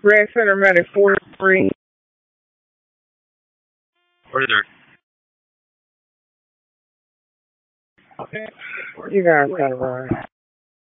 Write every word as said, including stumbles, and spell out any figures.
Red Center Medic forty-three. Further. You guys got it right.